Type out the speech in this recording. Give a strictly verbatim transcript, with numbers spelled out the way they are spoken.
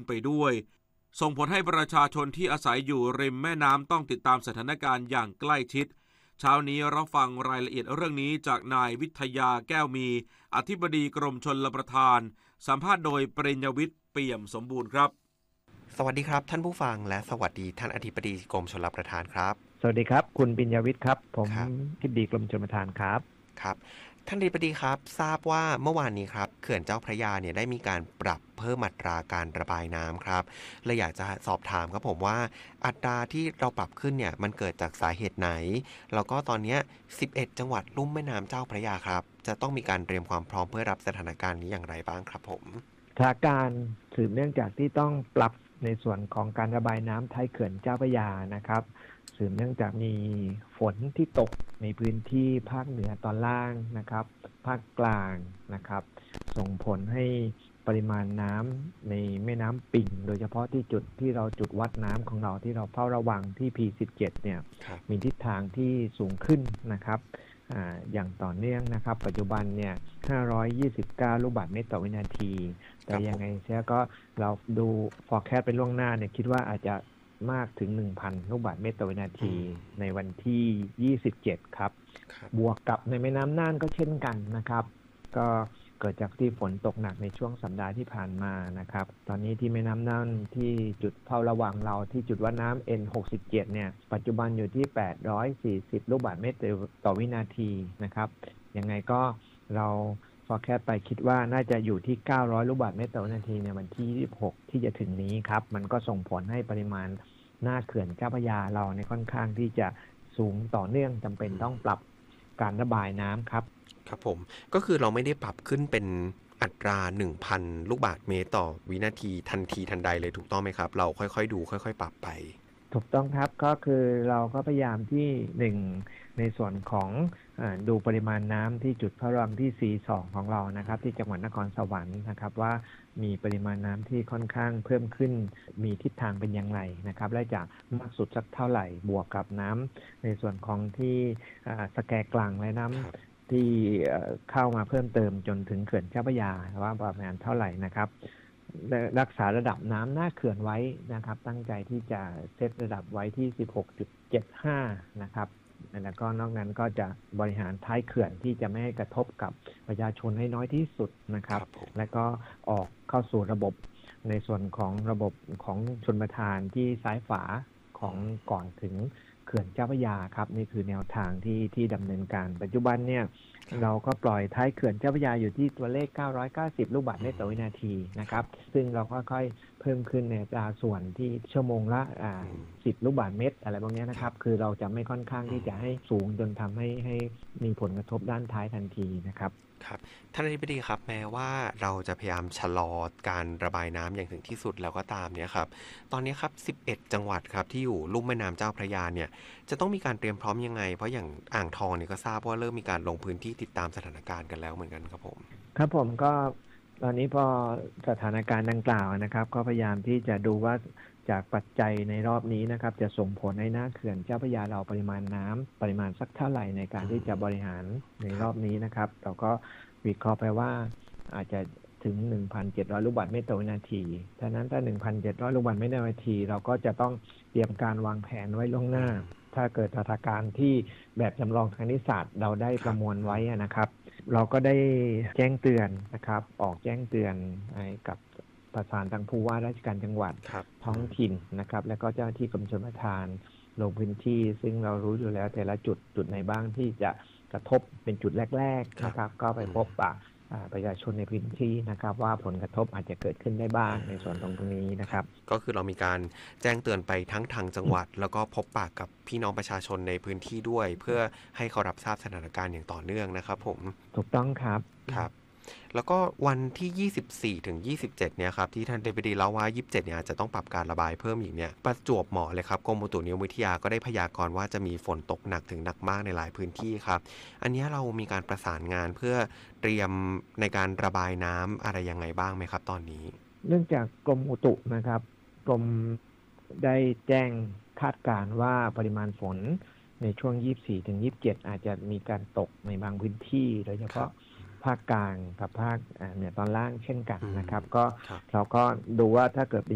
ไปด้วยส่งผลให้ประชาชนที่อาศัยอยู่ริมแม่น้ำต้องติดตามสถานการณ์อย่างใกล้ชิดเช้านี้เราฟังรายละเอียดเรื่องนี้จากนายวิทยาแก้วมีอธิบดีกรมชลประทานสัมภาษณ์โดยปริญญวิทย์เปี่ยมสมบูรณ์ครับสวัสดีครับท่านผู้ฟังและสวัสดีท่านอธิบดีกรมชลประทานครับสวัสดีครับคุณปริญญวิทย์ครับผมอธิบดีกรมชลประทานครับครับท่านอธิบดีครับทราบว่าเมื่อวานนี้ครับเขื่อนเจ้าพระยาเนี่ยได้มีการปรับเพิ่มอัตราการระบายน้ำครับเลยอยากจะสอบถามครับผมว่าอัตราที่เราปรับขึ้นเนี่ยมันเกิดจากสาเหตุไหนแล้วก็ตอนนี้สิบเอ็ดจังหวัดลุ่มแม่น้ำเจ้าพระยาครับจะต้องมีการเตรียมความพร้อมเพื่อรับสถานการณ์นี้อย่างไรบ้างครับผมสถานการณ์สืบเนื่องจากที่ต้องปรับในส่วนของการระบายน้ำท้ายเขื่อนเจ้าพระยานะครับสืบเนื่องจากมีฝนที่ตกในพื้นที่ภาคเหนือตอนล่างนะครับภาคกลางนะครับส่งผลให้ปริมาณน้ำในแม่น้ำปิ่งโดยเฉพาะที่จุดที่เราจุดวัดน้ำของเราที่เราเฝ้าระวังที่ พี สิบเจ็ด เนี่ยมีทิศทางที่สูงขึ้นนะครับอ่าอย่างต่อเนื่องนะครับปัจจุบันเนี่ยห้าร้อยยี่สิบเก้าลูกบาศก์เมตรต่อวินาทีแต่ยังไงเสียก็เราดู forecast ไปล่วงหน้าเนี่ยคิดว่าอาจจะมากถึง หนึ่งพัน ลูกบาศก์เมตรต่อวินาทีในวันที่ยี่สิบเจ็ดครับบวกกับในแม่น้ำน่านก็เช่นกันนะครับก็เกิดจากที่ฝนตกหนักในช่วงสัปดาห์ที่ผ่านมานะครับตอนนี้ที่แม่น้ำน่านที่จุดเฝ้าระวังเราที่จุดวัดน้ำ เอ็น หกสิบเจ็ด เนี่ยปัจจุบันอยู่ที่แปดร้อยสี่สิบลูกบาศก์เมตรต่อวินาทีนะครับยังไงก็เราforecast ไปคิดว่าน่าจะอยู่ที่เก้าร้อยลูกบาศก์เมตรต่อวินาทีในวันที่ยี่สิบหกที่จะถึงนี้ครับมันก็ส่งผลให้ปริมาณหน้าเขื่อนเจ้าพระยาเราในค่อนข้างที่จะสูงต่อเนื่องจำเป็นต้องปรับการระบายน้ำครับครับผมก็คือเราไม่ได้ปรับขึ้นเป็นอัตรา หนึ่งพัน ลูกบาศก์เมตรต่อวินาทีทันทีทันใดเลยถูกต้องไหมครับเราค่อยๆดูค่อยๆปรับไปถูกต้องครับก็คือเราก็พยายามที่หนึ่งในส่วนของดูปริมาณน้ำที่จุดเฝ้าระวังที่ ซี สอง ของเรานะครับที่จังหวัดนครสวรรค์นะครับว่ามีปริมาณน้ำที่ค่อนข้างเพิ่มขึ้นมีทิศทางเป็นอย่างไรนะครับและจะมากสุดสักเท่าไหร่บวกกับน้ำในส่วนของที่สแกกลางและน้ำที่เข้ามาเพิ่มเติมจนถึงเขื่อนเจ้าพระยาว่าประมาณเท่าไหร่นะครับรักษาระดับน้ำหน้าเขื่อนไว้นะครับตั้งใจที่จะเซตระดับไว้ที่ สิบหกจุดเจ็ดห้า นะครับแล้วก็นอกนั้นก็จะบริหารท้ายเขื่อนที่จะไม่ให้กระทบกับประชาชนให้น้อยที่สุดนะครับและก็ออกเข้าสู่ระบบในส่วนของระบบของชลประทานที่ซ้ายฝาของก่อนถึงเขื่อนเจ้าพระยาครับนี่คือแนวทางที่ที่ดำเนินการปัจจุบันเนี่ยเราก็ปล่อยท้ายเขื่อนเจ้าพระยาอยู่ที่ตัวเลขเก้าร้อยเก้าสิบลูกบาศก์เมตรต่อวินาทีนะครับซึ่งเราค่อยๆเพิ่มขึ้นในอัตราส่วนที่ชั่วโมงละอ่าสิบลูกบาศก์เมตรอะไรพวกนี้นะครับคือเราจะไม่ค่อนข้างที่จะให้สูงจนทำให้ให้มีผลกระทบด้านท้ายทันทีนะครับครับท่านอธิบดีครับแม้ว่าเราจะพยายามชะลอการระบายน้ำอย่างถึงที่สุดแล้วก็ตามเนี่ยครับตอนนี้ครับสิบเอ็ดจังหวัดครับที่อยู่ลุ่มแม่น้ำเจ้าพระยาเนี่ยจะต้องมีการเตรียมพร้อมยังไงเพราะอย่างอ่างทองเนี่ยก็ทราบว่าเริ่มมีการลงพื้นที่ติดตามสถานการณ์กันแล้วเหมือนกันครับผมครับผมก็ตอนนี้พอสถานการณ์ดังกล่าวนะครับก็พยายามที่จะดูว่าจากปัจจัยในรอบนี้นะครับจะส่งผลให้หน้าเขื่อนเจ้าพระยาเราปริมาณน้ำปริมาณสักเท่าไหร่ในการที่จะบริหารในรอบนี้นะครับเราก็วิเคราะห์ไปว่าอาจจะถึง หนึ่งพันเจ็ดร้อย ลูกบาศก์เมตรต่อวินาทีฉะนั้นถ้า หนึ่งพันเจ็ดร้อย ลูกบาศก์เมตรต่อวินาทีเราก็จะต้องเตรียมการวางแผนไว้ล่วงหน้าถ้าเกิดสถานการณ์ที่แบบจำลองทางคณิตศาสตร์เราได้ประมวลไว้นะครับเราก็ได้แจ้งเตือนนะครับออกแจ้งเตือนให้กับประสานทางผู้ว่าราชการจังหวัดท้องถิ่นนะครับและก็เจ้าหน้าที่กรมชลประทานลงพื้นที่ซึ่งเรารู้อยู่แล้วแต่ละจุดจุดไหนบ้างที่จะกระทบเป็นจุดแรกๆนะครับก็ไปพบปะประชาชนในพื้นที่นะครับว่าผลกระทบอาจจะเกิดขึ้นได้บ้างในส่วนตรงนี้นะครับก็คือเรามีการแจ้งเตือนไปทั้งทางจังหวัดแล้วก็พบปะกับพี่น้องประชาชนในพื้นที่ด้วยเพื่อให้เขารับทราบสถานการณ์อย่างต่อเนื่องนะครับผมถูกต้องครับครับแล้วก็วันที่ยี่สิบสี่ถึงยี่สิบเจ็ดเนี่ยครับที่ท่านอธิบดีเล่าว่ายี่สิบเจ็ดเนี่ยจะต้องปรับการระบายเพิ่มอีกเนี่ยประจวบเหมาะเลยครับกรมอุตุนิยมวิทยาก็ได้พยากรณ์ว่าจะมีฝนตกหนักถึงหนักมากในหลายพื้นที่ครับอันนี้เรามีการประสานงานเพื่อเตรียมในการระบายน้ำอะไรยังไงบ้างไหมครับตอนนี้เนื่องจากกรมอุตุนะครับกรมได้แจ้งคาดการณ์ว่าปริมาณฝนในช่วงยี่สิบสี่ถึงยี่สิบเจ็ดอาจจะมีการตกในบางพื้นที่โดยเฉพาะภาคกลางกับภาคเหนือตอนล่างเช่นกันนะครับก็เราก็ดูว่าถ้าเกิด